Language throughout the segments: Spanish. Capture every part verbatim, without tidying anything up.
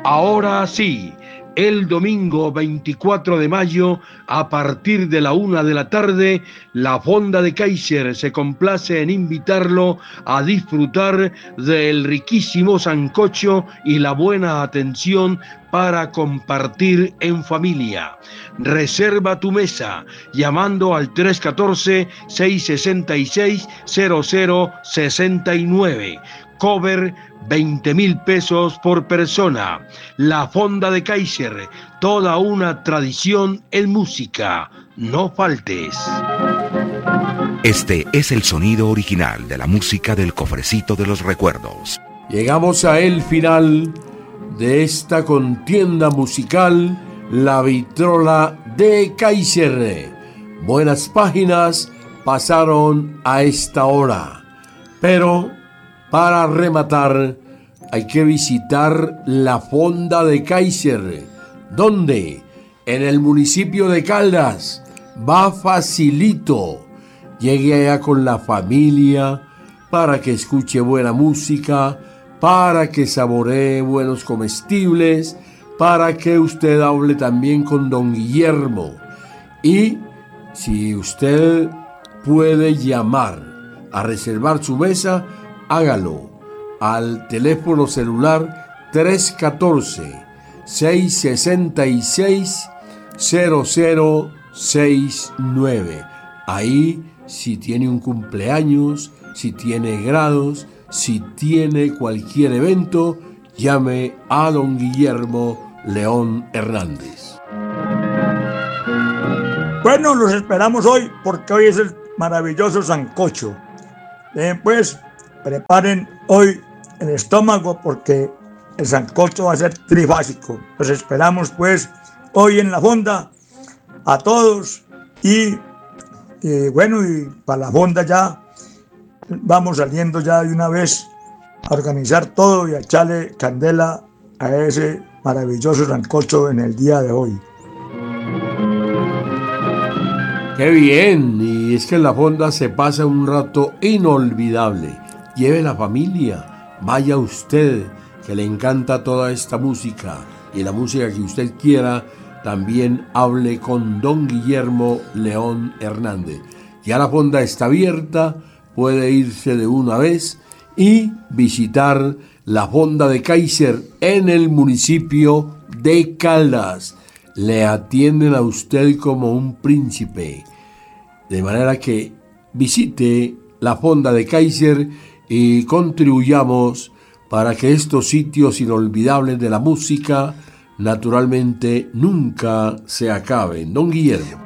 Ahora sí, el domingo veinticuatro de mayo, a partir de la una de la tarde, la Fonda de Kaiser se complace en invitarlo a disfrutar del riquísimo sancocho y la buena atención para compartir en familia. Reserva tu mesa llamando al tres uno cuatro, seis seis seis, cero cero seis nueve. Cover veinte mil pesos por persona. La Fonda de Kaiser, toda una tradición en música. No faltes. Este es el sonido original de la música del Cofrecito de los Recuerdos. Llegamos a el final de esta contienda musical, La Vitrola de Kaiser. Buenas páginas pasaron a esta hora, pero para rematar hay que visitar la Fonda de Kaiser, donde en el municipio de Caldas. Va facilito. Llegue allá con la familia para que escuche buena música, para que saboree buenos comestibles, para que usted hable también con don Guillermo. Y si usted puede llamar a reservar su mesa, hágalo al teléfono celular tres uno cuatro, seis seis seis, cero cero seis nueve. Ahí, si tiene un cumpleaños, si tiene grados, si tiene cualquier evento, llame a don Guillermo León Hernández. Bueno, los esperamos hoy porque hoy es el maravilloso sancocho. Bien, pues, preparen hoy el estómago porque el sancocho va a ser trifásico. Los esperamos pues hoy en la Fonda a todos y, y bueno, y para la Fonda ya vamos saliendo ya de una vez a organizar todo y a echarle candela a ese maravilloso sancocho en el día de hoy. ¡Qué bien! Y es que en la Fonda se pasa un rato inolvidable. Lleve la familia, vaya usted, que le encanta toda esta música, y la música que usted quiera, también hable con don Guillermo León Hernández. Ya la Fonda está abierta, puede irse de una vez y visitar la Fonda de Kaiser en el municipio de Caldas. Le atienden a usted como un príncipe, de manera que visite la Fonda de Kaiser y contribuyamos para que estos sitios inolvidables de la música naturalmente nunca se acaben. Don Guillermo.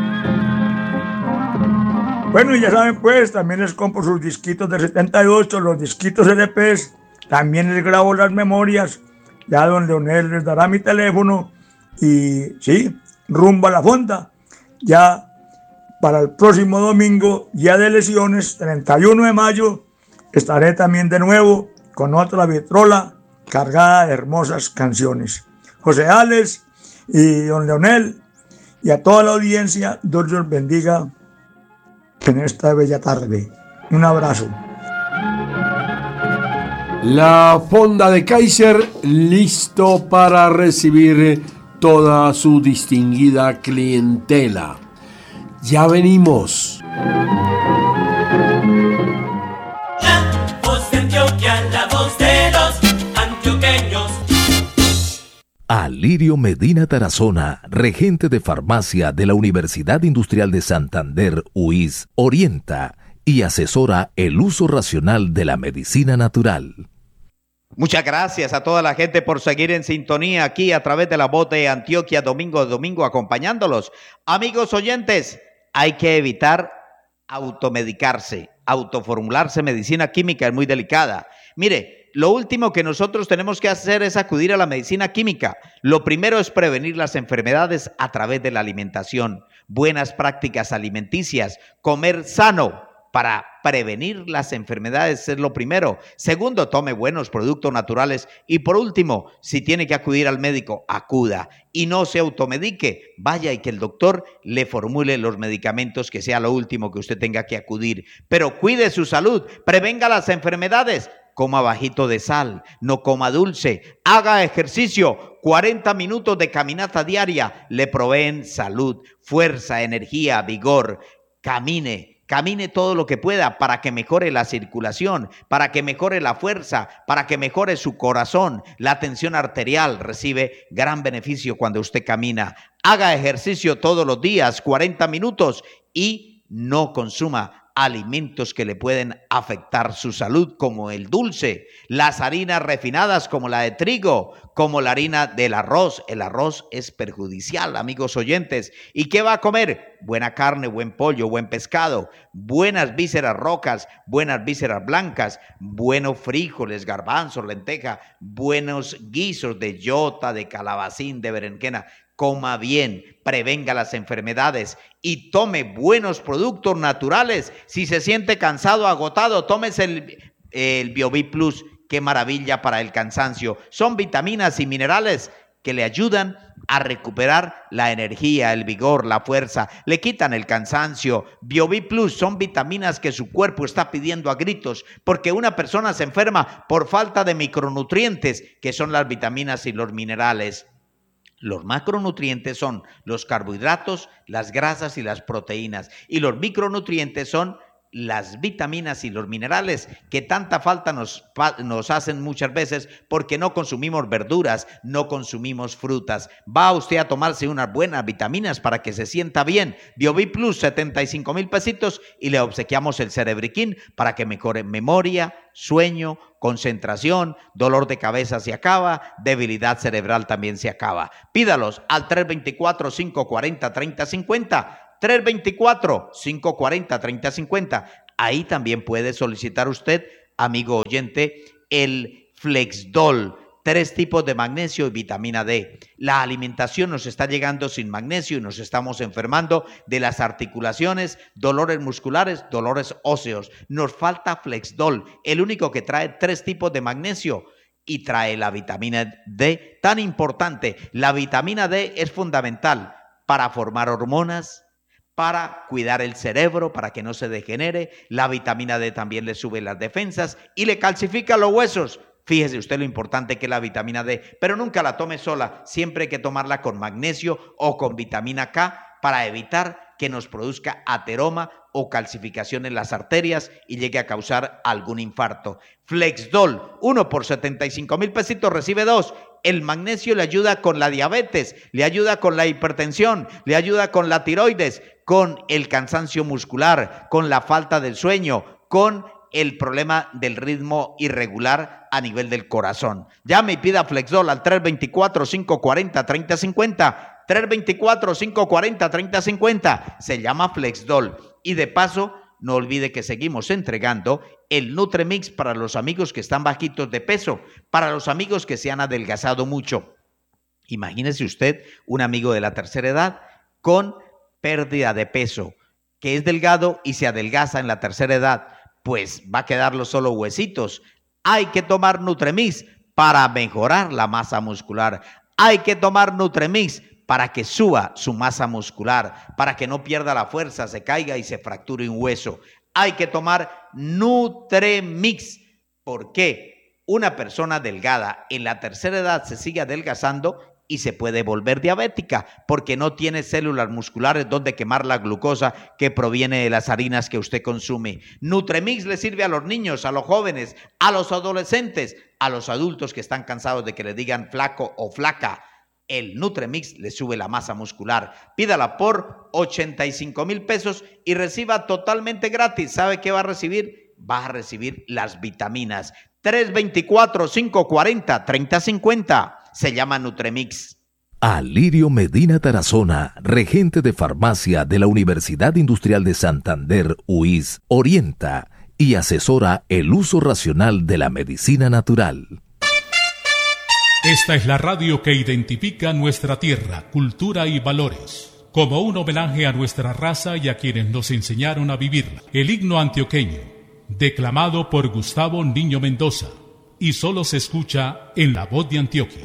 Bueno, y ya saben pues, también les compro sus disquitos de setenta y ocho, los disquitos L Pes, también les grabo las memorias, ya don Leonel les dará mi teléfono y sí, rumbo a la Fonda, ya para el próximo domingo, día de elecciones, treinta y uno de mayo, estaré también de nuevo con otra vitrola cargada de hermosas canciones. José Alex y don Leonel y a toda la audiencia, Dios los bendiga en esta bella tarde. Un abrazo. La Fonda de Kaiser, listo para recibir toda su distinguida clientela. Ya venimos. La voz de Antioquia, la voz de los antioqueños. Alirio Medina Tarazona, regente de farmacia de la Universidad Industrial de Santander, U I S, orienta y asesora el uso racional de la medicina natural. Muchas gracias a toda la gente por seguir en sintonía aquí a través de la voz de Antioquia, domingo a domingo, acompañándolos. Amigos oyentes, hay que evitar automedicarse, autoformularse medicina química es muy delicada. Mire, lo último que nosotros tenemos que hacer es acudir a la medicina química. Lo primero es prevenir las enfermedades a través de la alimentación, buenas prácticas alimenticias, comer sano para prevenir las enfermedades es lo primero. Segundo, tome buenos productos naturales. Y por último, si tiene que acudir al médico, acuda y no se automedique. Vaya y que el doctor le formule los medicamentos, que sea lo último que usted tenga que acudir. Pero cuide su salud, prevenga las enfermedades. coma bajito de sal, no coma dulce, haga ejercicio. cuarenta minutos de caminata diaria le proveen salud, fuerza, energía, vigor. Camine. Camine todo lo que pueda para que mejore la circulación, para que mejore la fuerza, para que mejore su corazón. La tensión arterial recibe gran beneficio cuando usted camina. Haga ejercicio todos los días, cuarenta minutos, y no consuma alimentos que le pueden afectar su salud, como el dulce, las harinas refinadas como la de trigo, como la harina del arroz. El arroz es perjudicial, amigos oyentes. ¿Y qué va a comer? Buena carne, buen pollo, buen pescado, buenas vísceras rojas, buenas vísceras blancas, buenos frijoles, garbanzos, lenteja, buenos guisos de yota, de calabacín, de berenjena. Coma bien, prevenga las enfermedades y tome buenos productos naturales. Si se siente cansado, agotado, tómese el, el BioVit Plus. Qué maravilla para el cansancio. Son vitaminas y minerales que le ayudan a recuperar la energía, el vigor, la fuerza. Le quitan el cansancio. BioVit Plus son vitaminas que su cuerpo está pidiendo a gritos, porque una persona se enferma por falta de micronutrientes, que son las vitaminas y los minerales. Los macronutrientes son los carbohidratos, las grasas y las proteínas. Y los micronutrientes son las vitaminas y los minerales que tanta falta nos, nos hacen muchas veces porque no consumimos verduras, no consumimos frutas. Va usted a tomarse unas buenas vitaminas para que se sienta bien. BioVit Plus, setenta y cinco mil pesitos, y le obsequiamos el Cerebriquín para que mejore memoria, sueño, concentración, dolor de cabeza se acaba, debilidad cerebral también se acaba. Pídalos al tres dos cuatro, cinco cuatro cero, tres cero cinco cero. tres dos cuatro, cinco cuatro cero, tres cero cinco cero. Ahí también puede solicitar usted, amigo oyente, el Flexdol, tres tipos de magnesio y vitamina D. La alimentación nos está llegando sin magnesio y nos estamos enfermando de las articulaciones, dolores musculares, dolores óseos. Nos falta Flexdol, el único que trae tres tipos de magnesio y trae la vitamina D, tan importante. La vitamina D es fundamental para formar hormonas, para cuidar el cerebro, para que no se degenere. La vitamina D también le sube las defensas y le calcifica los huesos. Fíjese usted lo importante que es la vitamina D, pero nunca la tome sola, siempre hay que tomarla con magnesio o con vitamina K para evitar que nos produzca ateroma o calcificación en las arterias y llegue a causar algún infarto. Flexdol, uno por setenta y cinco mil pesitos, recibe dos. El magnesio le ayuda con la diabetes, le ayuda con la hipertensión, le ayuda con la tiroides, con el cansancio muscular, con la falta del sueño, con el problema del ritmo irregular a nivel del corazón. Llame y pida Flexdol al tres dos cuatro, cinco cuatro cero, tres cero cinco cero. tres dos cuatro, cinco cuatro cero, tres cero cinco cero. Se llama Flexdol. Y de paso, no olvide que seguimos entregando el Nutremix para los amigos que están bajitos de peso, para los amigos que se han adelgazado mucho. Imagínese usted un amigo de la tercera edad con pérdida de peso, que es delgado y se adelgaza en la tercera edad. Pues va a quedar los solo huesitos. Hay que tomar Nutremix para mejorar la masa muscular. Hay que tomar Nutremix para que suba su masa muscular, para que no pierda la fuerza, se caiga y se fracture un hueso. Hay que tomar Nutremix. ¿Por qué? Una persona delgada en la tercera edad se sigue adelgazando y se puede volver diabética porque no tiene células musculares donde quemar la glucosa que proviene de las harinas que usted consume. Nutremix le sirve a los niños, a los jóvenes, a los adolescentes, a los adultos que están cansados de que le digan flaco o flaca. El Nutremix le sube la masa muscular. Pídala por ochenta y cinco mil pesos y reciba totalmente gratis. ¿Sabe qué va a recibir? Va a recibir las vitaminas. tres dos cuatro, cinco cuatro cero, tres cero cinco cero. Se llama Nutremix. Alirio Medina Tarazona, regente de farmacia de la Universidad Industrial de Santander, U I S, orienta y asesora el uso racional de la medicina natural. Esta es la radio que identifica nuestra tierra, cultura y valores. Como un homenaje a nuestra raza y a quienes nos enseñaron a vivirla. El himno antioqueño, declamado por Gustavo Niño Mendoza, y solo se escucha en La Voz de Antioquia.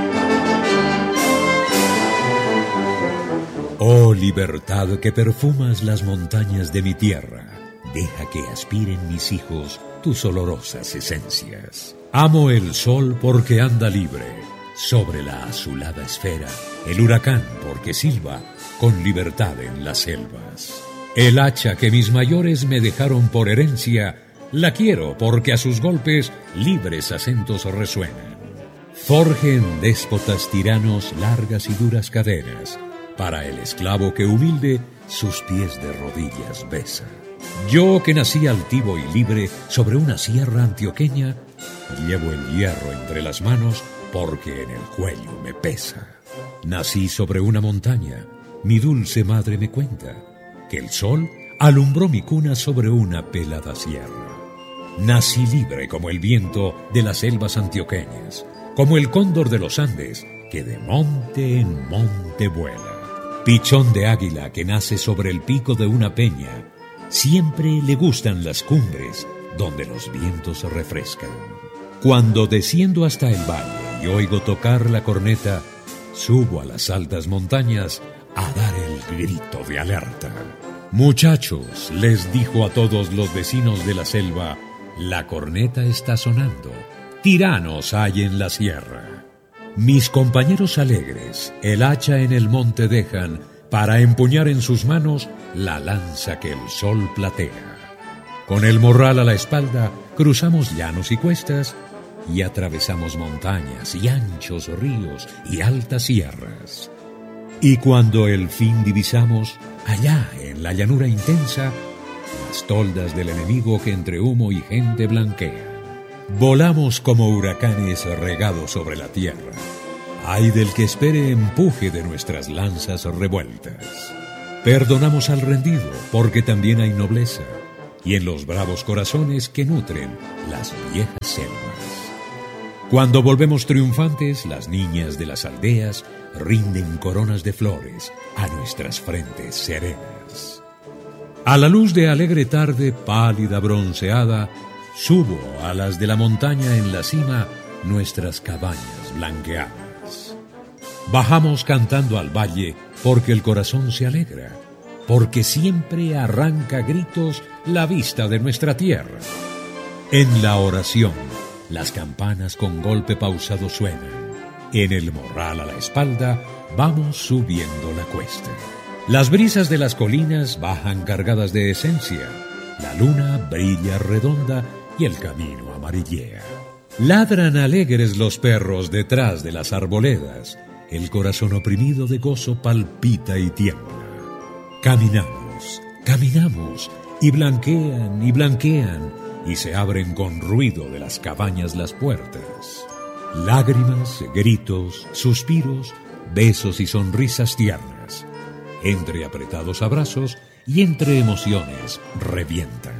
Oh libertad que perfumas las montañas de mi tierra, deja que aspiren mis hijos tus olorosas esencias. Amo el sol porque anda libre sobre la azulada esfera, el huracán porque silba con libertad en las selvas. El hacha que mis mayores me dejaron por herencia, la quiero porque a sus golpes libres acentos resuenan. Forjen déspotas tiranos largas y duras cadenas, para el esclavo que humilde sus pies de rodillas besa. Yo que nací altivo y libre sobre una sierra antioqueña, llevo el hierro entre las manos porque en el cuello me pesa. Nací sobre una montaña, mi dulce madre me cuenta que el sol alumbró mi cuna sobre una pelada sierra. Nací libre como el viento de las selvas antioqueñas, como el cóndor de los Andes que de monte en monte vuela. Pichón de águila que nace sobre el pico de una peña, siempre le gustan las cumbres donde los vientos refrescan. Cuando desciendo hasta el valle y oigo tocar la corneta, subo a las altas montañas a dar el grito de alerta. Muchachos, les dijo a todos los vecinos de la selva, la corneta está sonando, tiranos hay en la sierra. Mis compañeros alegres el hacha en el monte dejan para empuñar en sus manos la lanza que el sol platea. Con el morral a la espalda cruzamos llanos y cuestas y atravesamos montañas y anchos ríos y altas sierras. Y cuando el fin divisamos, allá en la llanura intensa, las toldas del enemigo que entre humo y gente blanquean. Volamos como huracanes regados sobre la tierra. Ay del que espere empuje de nuestras lanzas revueltas. Perdonamos al rendido, porque también hay nobleza, y en los bravos corazones que nutren las viejas selvas. Cuando volvemos triunfantes, las niñas de las aldeas rinden coronas de flores a nuestras frentes serenas. A la luz de alegre tarde, pálida bronceada, subo a las de la montaña en la cima nuestras cabañas blanqueadas. Bajamos cantando al valle porque el corazón se alegra, porque siempre arranca gritos la vista de nuestra tierra. En la oración, las campanas con golpe pausado suenan. En el morral a la espalda, vamos subiendo la cuesta. Las brisas de las colinas bajan cargadas de esencia. La luna brilla redonda y el camino amarillea. Ladran alegres los perros detrás de las arboledas. El corazón oprimido de gozo palpita y tiembla. Caminamos, caminamos, y blanquean y blanquean, y se abren con ruido de las cabañas las puertas. Lágrimas, gritos, suspiros, besos y sonrisas tiernas. Entre apretados abrazos y entre emociones revientan.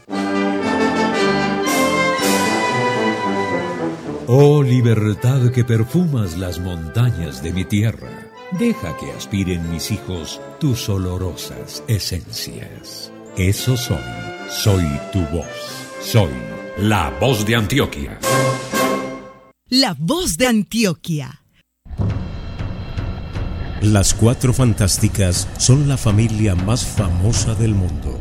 Oh libertad que perfumas las montañas de mi tierra, deja que aspiren mis hijos tus olorosas esencias. Eso soy, soy tu voz, soy la voz de Antioquia. La voz de Antioquia. Las Cuatro Fantásticas son la familia más famosa del mundo.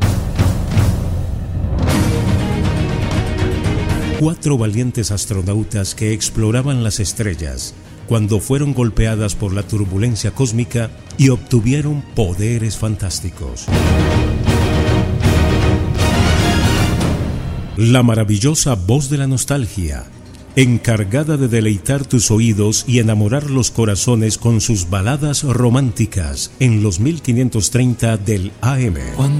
Cuatro valientes astronautas que exploraban las estrellas cuando fueron golpeadas por la turbulencia cósmica y obtuvieron poderes fantásticos. La maravillosa voz de la nostalgia, encargada de deleitar tus oídos y enamorar los corazones con sus baladas románticas en los mil quinientos treinta del A M.